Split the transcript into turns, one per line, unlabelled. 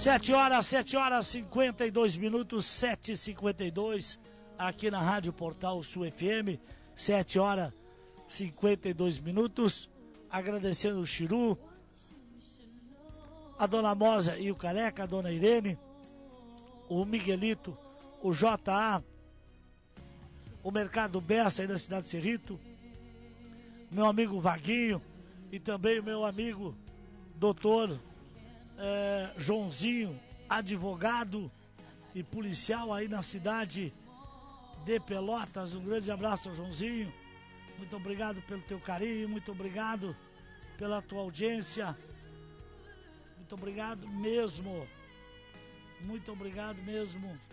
7 horas 52 minutos, 7h52, aqui na Rádio Portal Sul FM, 7 horas 52 minutos, agradecendo o Chiru, a Dona Mosa e o Careca, a Dona Irene, o Miguelito, o J.A., o Mercado Bessa aí da cidade de Cerrito, meu amigo Vaguinho e também o meu amigo doutor Joãozinho, advogado e policial aí na cidade de Pelotas. Um grande abraço ao Joãozinho, muito obrigado pelo teu carinho, muito obrigado pela tua audiência, muito obrigado mesmo,